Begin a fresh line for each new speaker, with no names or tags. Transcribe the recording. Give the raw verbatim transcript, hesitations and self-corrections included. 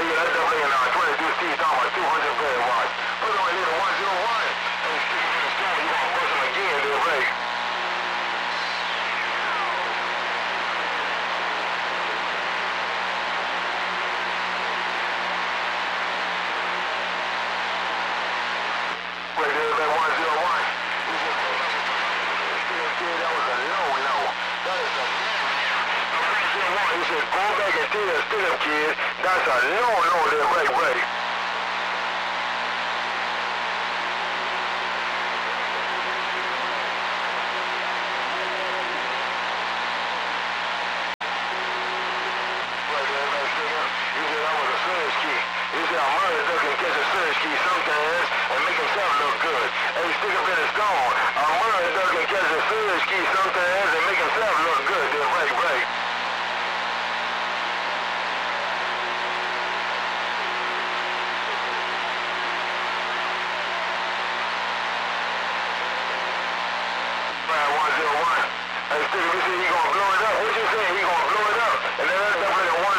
yeah, that's definitely an uh, twenty-two C talking about two hundred bed watch. Put on a little one zero one and stick him in the stone. You gonna bust him again, then break. Break there, that one zero one. You just pulled up and kid, that was a no-no. That is a one zero one. He said, go back and see that still kid. That's a no-no there, break, break. He said, I'm murder duck and catch a surge key sometimes and make himself look good. Hey, stick up in the stone. A murder duck and catch a surge key sometimes and make himself look good. Then break, break. one zero one. Hey, stick up, you say he gonna blow it up. What you say? He gonna blow it up. And then that's definitely a